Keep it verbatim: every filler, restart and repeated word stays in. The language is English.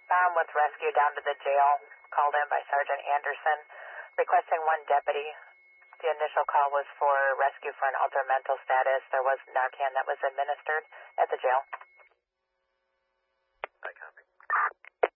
Um, with rescue down to the jail, called in by Sergeant Anderson, requesting one deputy. The initial call was for rescue for an altered mental status. There was Narcan that was administered at the jail.